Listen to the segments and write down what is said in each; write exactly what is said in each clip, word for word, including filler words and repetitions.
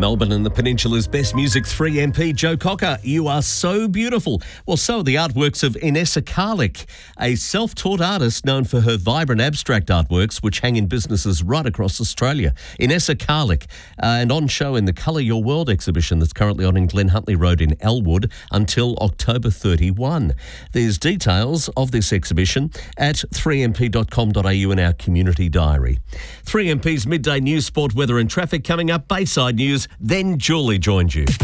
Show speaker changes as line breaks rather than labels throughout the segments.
Melbourne and the Peninsula's best music, three M P Joe Cocker. You are so beautiful. Well, so are the artworks of Inessa Karlik, a self-taught artist known for her vibrant abstract artworks, which hang in businesses right across Australia. Inessa Karlik, uh, and on show in the Colour Your World exhibition that's currently on in Glen Huntly Road in Elwood until October thirty-first. There's details of this exhibition at three m p dot com dot a u in our community diary. three M P's midday news, sport, weather and traffic coming up. Bayside News, then Julie joins you.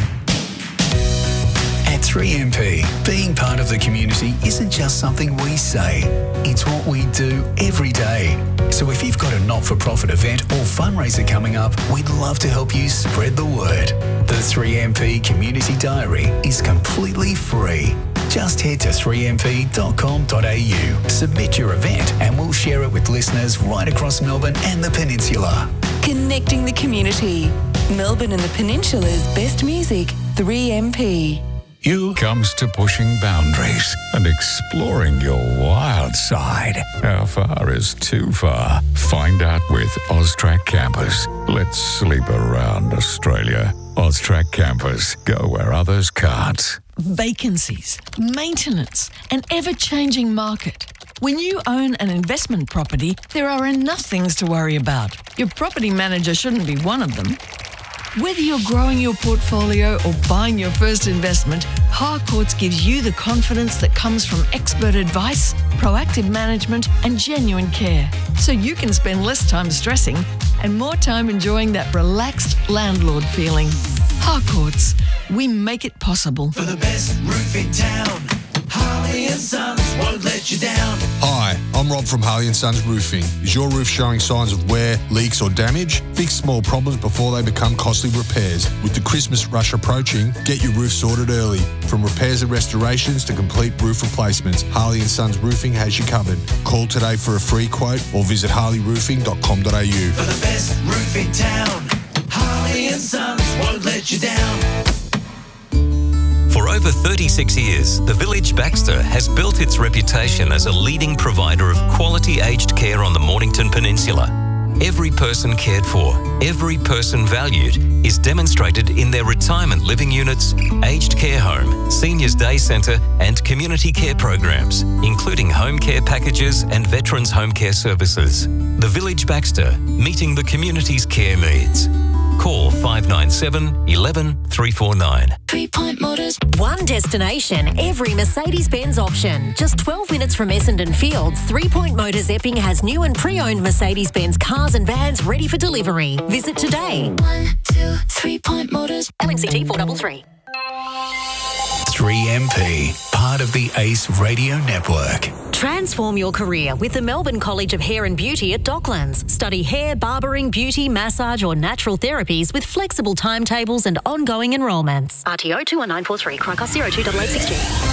At three M P, being part of the community isn't just something we say, it's what we do every day. So if you've got a not-for-profit event or fundraiser coming up, we'd love to help you spread the word. The three M P Community Diary is completely free. Just head to three m p dot com dot a u, submit your event and we'll share it with listeners right across Melbourne and the Peninsula.
Connecting the community. Melbourne and the Peninsula's best music, three M P.
You comes to pushing boundaries and exploring your wild side. How far is too far? Find out with Austrac Campers. Let's sleep around Australia. Austrac Campers. Go where others can't.
Vacancies, maintenance, an ever-changing market. When you own an investment property, there are enough things to worry about. Your property manager shouldn't be one of them. Whether you're growing your portfolio or buying your first investment, Harcourts gives you the confidence that comes from expert advice, proactive management and genuine care, so you can spend less time stressing and more time enjoying that relaxed landlord feeling. Harcourts, we make it possible.
For the best roof in town, Harley and Sons won't let you down.
Hi, I'm Rob from Harley and Sons Roofing. Is your roof showing signs of wear, leaks or damage? Fix small problems before they become costly repairs. With the Christmas rush approaching, get your roof sorted early. From repairs and restorations to complete roof replacements, Harley and Sons Roofing has you covered. Call today for a free quote or visit harley roofing dot com dot a u.
For the best roof in town, Harley and Sons won't let you down.
For over thirty-six years, the Village Baxter has built its reputation as a leading provider of quality aged care on the Mornington Peninsula. Every person cared for, every person valued is demonstrated in their retirement living units, aged care home, seniors day centre and community care programs, including home care packages and veterans home care services. The Village Baxter, meeting the community's care needs. Call five nine seven, one one, three four nine.
Three Point Motors. One destination, every Mercedes-Benz option. Just twelve minutes from Essendon Fields, Three Point Motors Epping has new and pre-owned Mercedes-Benz cars and vans ready for delivery. Visit today.
One, two, Three Point Motors.
L N C T four three three.
three M P, part of the ACE Radio Network.
Transform your career with the Melbourne College of Hair and Beauty at Docklands. Study hair, barbering, beauty, massage or natural therapies with flexible timetables and ongoing enrolments. R T O two one nine four three, Crocus zero two eight eight six two.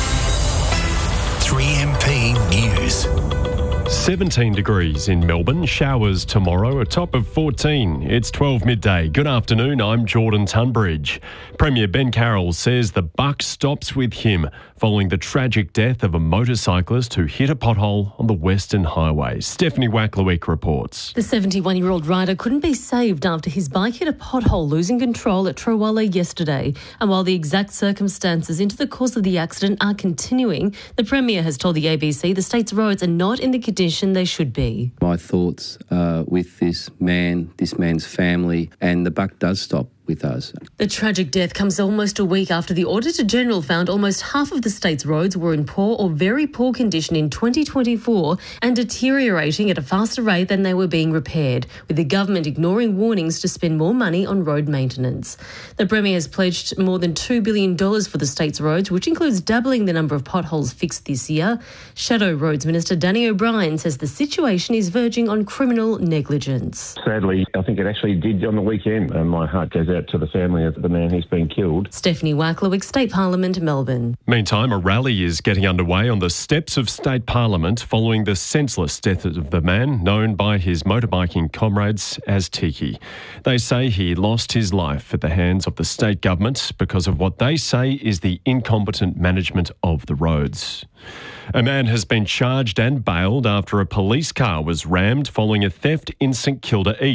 three M P News.
seventeen degrees in Melbourne, showers tomorrow, a top of fourteen. It's twelve midday. Good afternoon, I'm Jordan Tunbridge. Premier Ben Carroll says the buck stops with him following the tragic death of a motorcyclist who hit a pothole on the Western Highway. Stephanie Wacklewick reports.
The seventy-one-year-old rider couldn't be saved after his bike hit a pothole, losing control at Trawalla yesterday. And while the exact circumstances into the cause of the accident are continuing, the Premier has told the A B C the state's roads are not in the condition they should be.
My thoughts uh, with this man, this man's family, and the buck does stop with us.
The tragic death comes almost a week after the Auditor-General found almost half of the state's roads were in poor or very poor condition in twenty twenty-four and deteriorating at a faster rate than they were being repaired, with the government ignoring warnings to spend more money on road maintenance. The Premier has pledged more than two billion dollars for the state's roads, which includes doubling the number of potholes fixed this year. Shadow Roads Minister Danny O'Brien says the situation is verging on criminal negligence.
Sadly, I think it actually did on the weekend, and my heart goes out to the family of the man who's been killed.
Stephanie Wacklewick, State Parliament, Melbourne.
Meantime, a rally is getting underway on the steps of State Parliament following the senseless death of the man known by his motorbiking comrades as Tiki. They say he lost his life at the hands of the state government because of what they say is the incompetent management of the roads. A man has been charged and bailed after a police car was rammed following a theft in St Kilda East.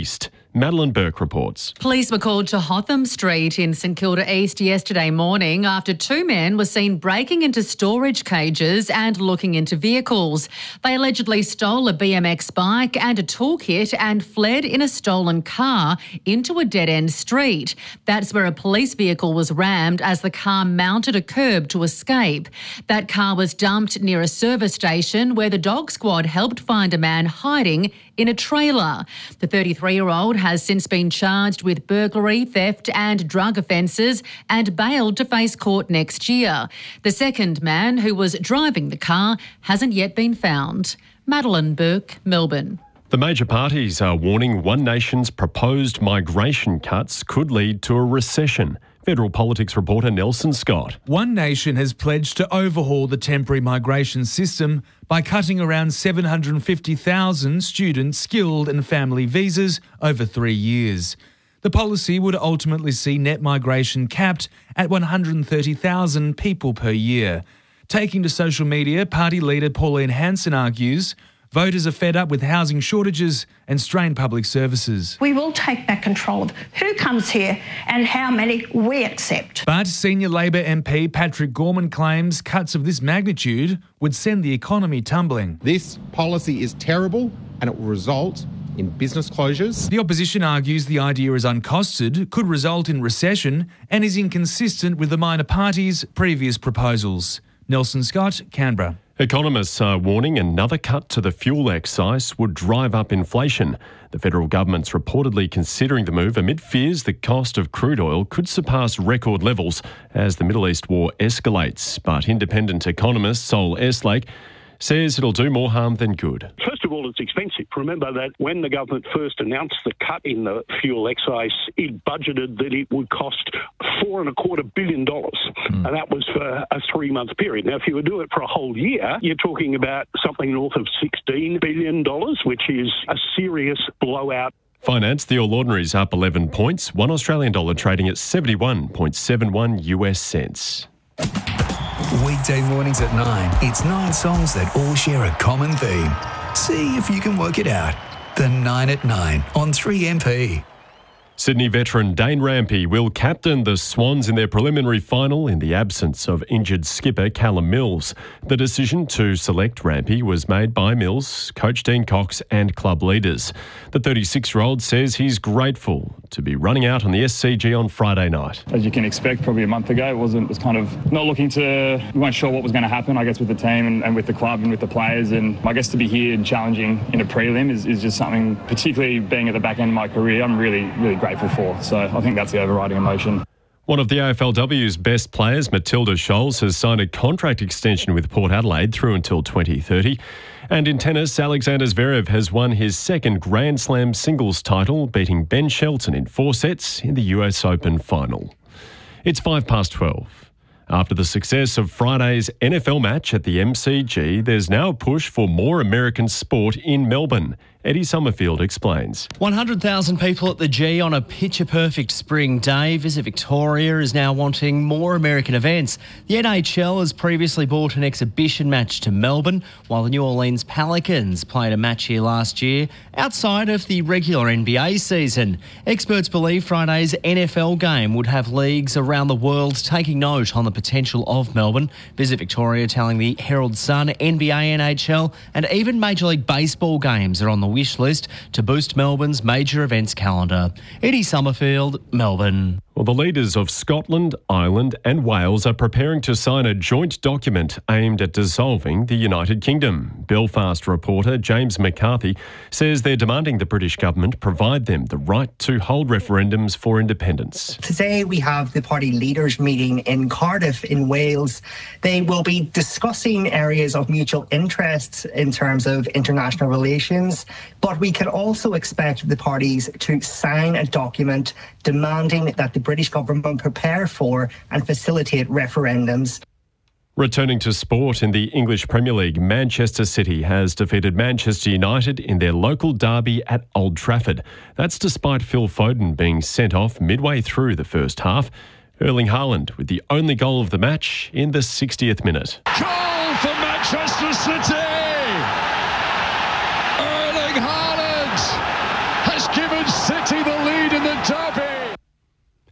Madeline Burke reports.
Police were called to Hotham Street in St Kilda East yesterday morning after two men were seen breaking into storage cages and looking into vehicles. They allegedly stole a B M X bike and a toolkit and fled in a stolen car into a dead-end street. That's where a police vehicle was rammed as the car mounted a curb to escape. That car was dumped near a service station where the dog squad helped find a man hiding in a trailer. The thirty-three-year-old has since been charged with burglary, theft and drug offences and bailed to face court next year. The second man, who was driving the car, hasn't yet been found. Madeline Burke, Melbourne.
The major parties are warning One Nation's proposed migration cuts could lead to a recession. Federal politics reporter Nelson Scott.
One Nation has pledged to overhaul the temporary migration system by cutting around seven hundred fifty thousand student, skilled and family visas over three years. The policy would ultimately see net migration capped at one hundred thirty thousand people per year. Taking to social media, party leader Pauline Hanson argues voters are fed up with housing shortages and strained public services.
We will take back control of who comes here and how many we accept.
But senior Labor M P Patrick Gorman claims cuts of this magnitude would send the economy tumbling.
This policy is terrible and it will result in business closures.
The opposition argues the idea is uncosted, could result in recession and is inconsistent with the minor parties' previous proposals. Nelson Scott, Canberra.
Economists are warning another cut to the fuel excise would drive up inflation. The federal government's reportedly considering the move amid fears the cost of crude oil could surpass record levels as the Middle East war escalates. But independent economist Sol Eslake says it'll do more harm than good.
First of all, it's expensive. Remember that when the government first announced the cut in the fuel excise, it budgeted that it would cost four and a quarter billion dollars, mm. and that was for a three-month period. Now, if you were to do it for a whole year, you're talking about something north of sixteen billion dollars, which is a serious blowout.
Finance, the All Ordinaries up eleven points, one Australian dollar trading at seventy-one point seven one U S cents.
Weekday mornings at nine, it's nine songs that all share a common theme. See if you can work it out. The nine at nine on three M P.
Sydney veteran Dane Rampey will captain the Swans in their preliminary final in the absence of injured skipper Callum Mills. The decision to select Rampey was made by Mills, coach Dean Cox and club leaders. The thirty-six-year-old says he's grateful to be running out on the S C G on Friday night.
As you can expect, probably a month ago, it wasn't, was kind of not looking to, we weren't sure what was going to happen, I guess, with the team and, and with the club and with the players. And I guess to be here and challenging in a prelim is, is just something, particularly being at the back end of my career, I'm really, really grateful for. So I think that's the overriding emotion.
One of the A F L W's best players, Matilda Scholes, has signed a contract extension with Port Adelaide through until twenty thirty. And in tennis, Alexander Zverev has won his second Grand Slam singles title, beating Ben Shelton in four sets in the U S Open final. It's five past twelve. After the success of Friday's N F L match at the M C G, there's now a push for more American sport in Melbourne. Eddie Summerfield explains.
one hundred thousand people at the G on a picture-perfect spring day. Visit Victoria is now wanting more American events. The N H L has previously brought an exhibition match to Melbourne, while the New Orleans Pelicans played a match here last year outside of the regular N B A season. Experts believe Friday's N F L game would have leagues around the world taking note on the potential of Melbourne. Visit Victoria telling the Herald Sun N B A, N H L and even Major League Baseball games are on the wish list to boost Melbourne's major events calendar. Eddie Summerfield, Melbourne.
Well, the leaders of Scotland, Ireland and Wales are preparing to sign a joint document aimed at dissolving the United Kingdom. Belfast reporter James McCarthy says they're demanding the British government provide them the right to hold referendums for independence.
Today we have the party leaders meeting in Cardiff in Wales. They will be discussing areas of mutual interest in terms of international relations, but we can also expect the parties to sign a document demanding that the British government prepare for and facilitate referendums.
Returning to sport in the English Premier League, Manchester City has defeated Manchester United in their local derby at Old Trafford. That's despite Phil Foden being sent off midway through the first half. Erling Haaland with the only goal of the match in the sixtieth minute.
Goal for Manchester City! Erling Haaland has given City the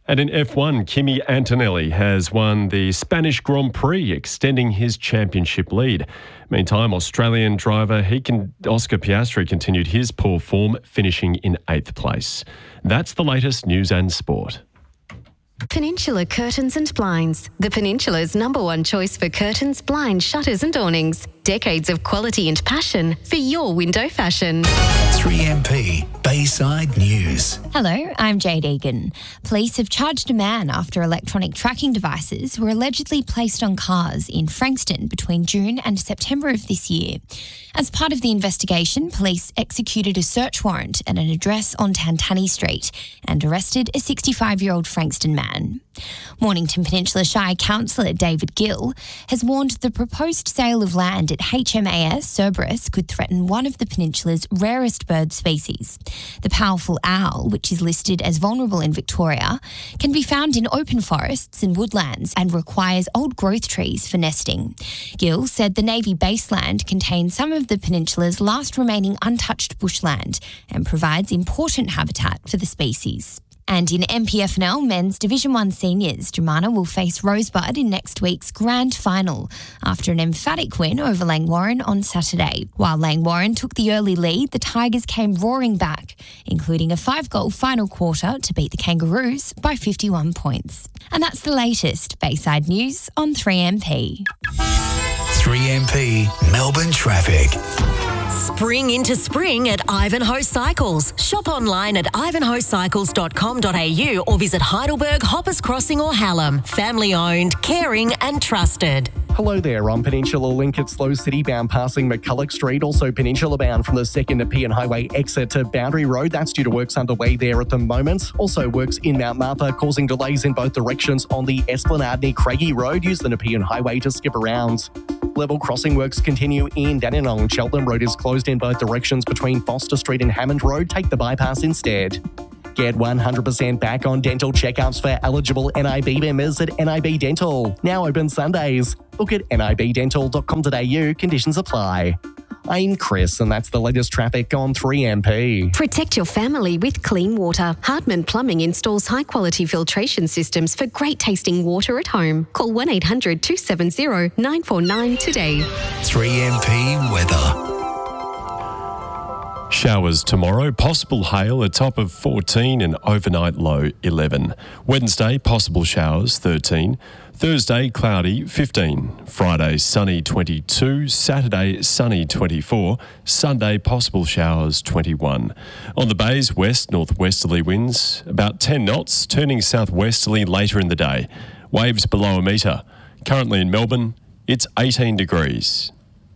And in F one, Kimi Antonelli has won the Spanish Grand Prix, extending his championship lead. Meantime, Australian driver he can, Oscar Piastri continued his poor form, finishing in eighth place. That's the latest news and sport.
Peninsula Curtains and Blinds, the Peninsula's number one choice for curtains, blinds, shutters and awnings. Decades of quality and passion for your window fashion.
three M P Bayside News.
Hello, I'm Jade Egan. Police have charged a man after electronic tracking devices were allegedly placed on cars in Frankston between June and September of this year. As part of the investigation, police executed a search warrant at an address on Tantani Street and arrested a sixty-five-year-old Frankston man. Mornington Peninsula Shire Councillor David Gill has warned the proposed sale of land at H M A S Cerberus could threaten one of the peninsula's rarest bird species. The powerful owl, which is listed as vulnerable in Victoria, can be found in open forests and woodlands and requires old growth trees for nesting. Gill said the Navy baseland contains some of the peninsula's last remaining untouched bushland and provides important habitat for the species. And in M P F N L Men's Division one Seniors, Jemana will face Rosebud in next week's grand final after an emphatic win over Langwarrin on Saturday. While Langwarrin took the early lead, the Tigers came roaring back, including a five-goal final quarter to beat the Kangaroos by fifty-one points. And that's the latest Bayside News on three M P.
three M P Melbourne Traffic.
Spring into spring at Ivanhoe Cycles. Shop online at ivanhoe cycles dot com dot a u or visit Heidelberg, Hoppers Crossing or Hallam. Family owned, caring and trusted.
Hello there, on Peninsula Link at Slow City bound passing McCulloch Street, also Peninsula bound from the second Nepean Highway exit to Boundary Road. That's due to works underway there at the moment. Also works in Mount Martha causing delays in both directions on the Esplanade near Craigie Road. Use the Nepean Highway to skip around. Level crossing works continue in Dandenong. Cheltenham Road is closed in both directions between Foster Street and Hammond Road. Take the bypass instead. Get one hundred percent back on dental checkups for eligible N I B members at N I B Dental. Now open Sundays. Look at n i b dental dot com dot a u. Conditions apply. I'm Chris, and that's the latest traffic on three M P.
Protect your family with clean water. Hardman Plumbing installs high-quality filtration systems for great-tasting water at home. Call one eight hundred two seven zero nine four nine today.
three M P Weather.
Showers tomorrow, possible hail, a top of fourteen and overnight low eleven. Wednesday, possible showers thirteen. Thursday, cloudy fifteen. Friday, sunny twenty-two. Saturday, sunny twenty-four. Sunday, possible showers twenty-one. On the bays, west northwesterly winds about ten knots, turning southwesterly later in the day. Waves below a metre. Currently in Melbourne, it's eighteen degrees.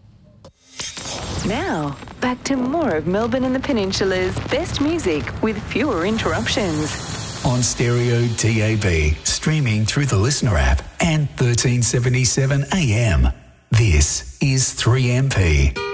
Now, back to more of Melbourne and the Peninsula's best music with fewer interruptions.
On stereo D A B, streaming through the Listener app and thirteen seventy-seven A M. This is three M P.